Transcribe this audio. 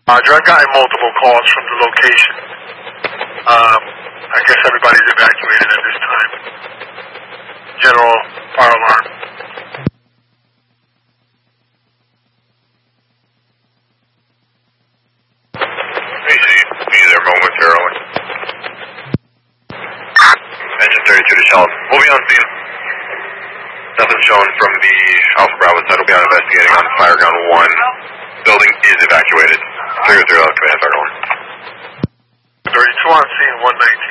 I've gotten multiple calls from the location. I guess everybody's evacuated at this time. General fire alarm. AC, be there momentarily. Engine 32 to Sheldon. We'll be on scene. Nothing shown from the Alpha Bravo side. We'll be on investigating on Fireground 1. Building is evacuated. Trigger 0, command fire alarm. 32 on scene, 119.